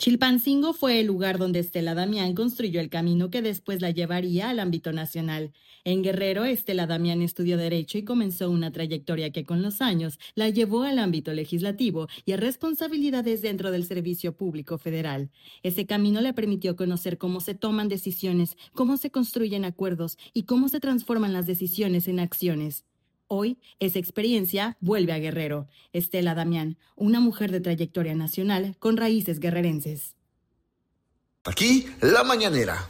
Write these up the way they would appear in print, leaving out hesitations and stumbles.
Chilpancingo fue el lugar donde Estela Damián construyó el camino que después la llevaría al ámbito nacional. En Guerrero, Estela Damián estudió Derecho y comenzó una trayectoria que con los años la llevó al ámbito legislativo y a responsabilidades dentro del Servicio Público Federal. Ese camino le permitió conocer cómo se toman decisiones, cómo se construyen acuerdos y cómo se transforman las decisiones en acciones. Hoy, esa experiencia vuelve a Guerrero. Estela Damián, una mujer de trayectoria nacional con raíces guerrerenses. Aquí, La Mañanera.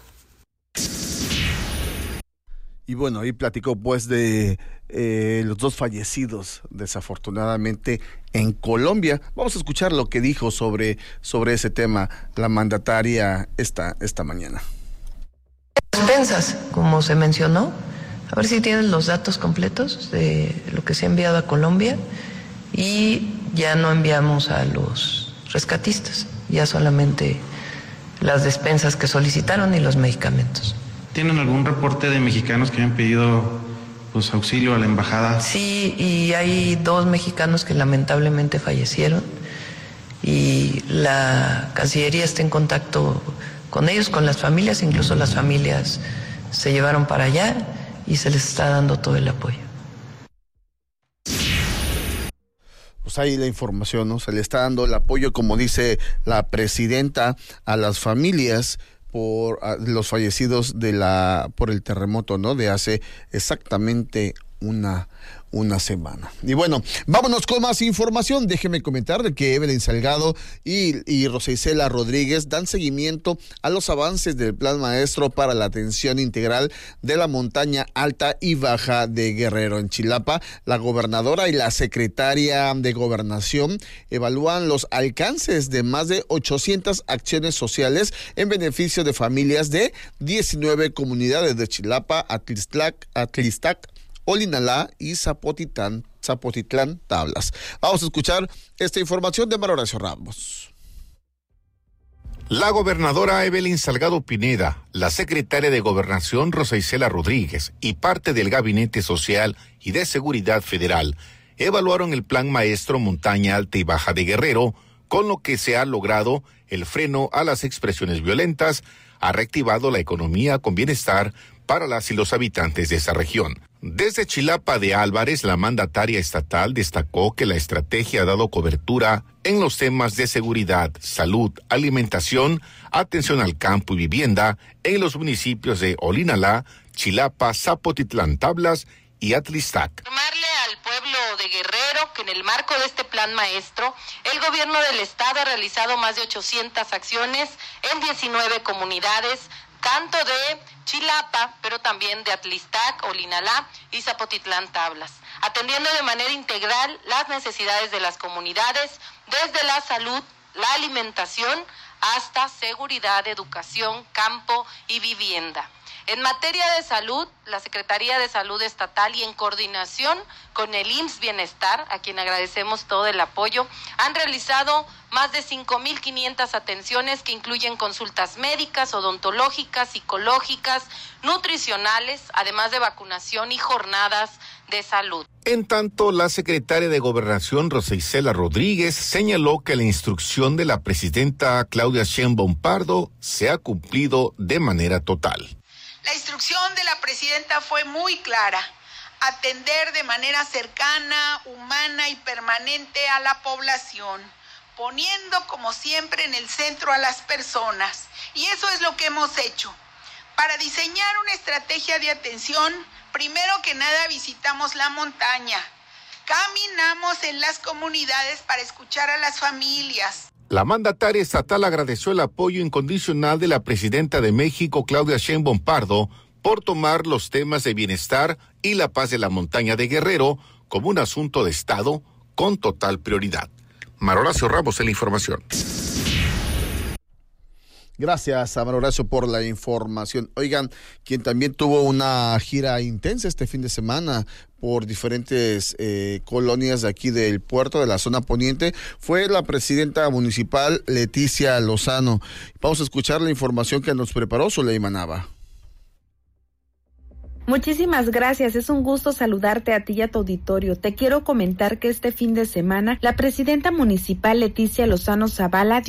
Y bueno, ahí platicó pues de los dos fallecidos, desafortunadamente, en Colombia. Vamos a escuchar lo que dijo sobre ese tema la mandataria esta mañana. Despensas, como se mencionó. A ver si tienen los datos completos de lo que se ha enviado a Colombia y ya no enviamos a los rescatistas, ya solamente las despensas que solicitaron y los medicamentos. ¿Tienen algún reporte de mexicanos que hayan pedido auxilio a la embajada? Sí, y hay 2 mexicanos que lamentablemente fallecieron y la Cancillería está en contacto con ellos, con las familias, incluso las familias se llevaron para allá y se les está dando todo el apoyo. Pues ahí la información, ¿no? Se le está dando el apoyo, como dice la presidenta, a las familias por los fallecidos por el terremoto, ¿no? De hace exactamente una semana. Y bueno, vámonos con más información. Déjeme comentar de que Evelyn Salgado y Rosa Isela Rodríguez dan seguimiento a los avances del Plan Maestro para la atención integral de la montaña alta y baja de Guerrero. En Chilapa, la gobernadora y la secretaria de Gobernación evalúan los alcances de más de 800 acciones sociales en beneficio de familias de 19 comunidades de Chilapa, Atlistac, Olinalá y Zapotitlán Tablas. Vamos a escuchar esta información de Manuel Horacio Ramos. La gobernadora Evelyn Salgado Pineda, la secretaria de Gobernación Rosa Isela Rodríguez y parte del Gabinete Social y de Seguridad Federal evaluaron el Plan Maestro Montaña Alta y Baja de Guerrero, con lo que se ha logrado el freno a las expresiones violentas, ha reactivado la economía con bienestar para las y los habitantes de esa región. Desde Chilapa de Álvarez, la mandataria estatal destacó que la estrategia ha dado cobertura en los temas de seguridad, salud, alimentación, atención al campo y vivienda en los municipios de Olinalá, Chilapa, Zapotitlán Tablas y Atlistac. Informarle al pueblo de Guerrero que en el marco de este plan maestro, el gobierno del estado ha realizado más de 800 acciones en 19 comunidades, tanto de Chilapa, pero también de Atlistac, Olinalá y Zapotitlán Tablas, atendiendo de manera integral las necesidades de las comunidades, desde la salud, la alimentación, hasta seguridad, educación, campo y vivienda. En materia de salud, la Secretaría de Salud Estatal y en coordinación con el IMSS Bienestar, a quien agradecemos todo el apoyo, han realizado más de 5,500 atenciones que incluyen consultas médicas, odontológicas, psicológicas, nutricionales, además de vacunación y jornadas de salud. En tanto, la secretaria de Gobernación Rosa Isela Rodríguez señaló que la instrucción de la presidenta Claudia Sheinbaum Pardo se ha cumplido de manera total. La instrucción de la presidenta fue muy clara: atender de manera cercana, humana y permanente a la población, poniendo como siempre en el centro a las personas. Y eso es lo que hemos hecho. Para diseñar una estrategia de atención, primero que nada visitamos la montaña, caminamos en las comunidades para escuchar a las familias. La mandataria estatal agradeció el apoyo incondicional de la presidenta de México, Claudia Sheinbaum Pardo, por tomar los temas de bienestar y la paz de la montaña de Guerrero como un asunto de Estado con total prioridad. Manuel Horacio Ramos en la información. Gracias a Manuel Horacio por la información. Oigan, quien también tuvo una gira intensa este fin de semana por diferentes colonias de aquí del puerto, de la zona poniente, fue la presidenta municipal Leticia Lozano. Vamos a escuchar la información que nos preparó Zuleima Nava. Muchísimas gracias, es un gusto saludarte a ti y a tu auditorio. Te quiero comentar que este fin de semana la presidenta municipal Leticia Lozano Zavala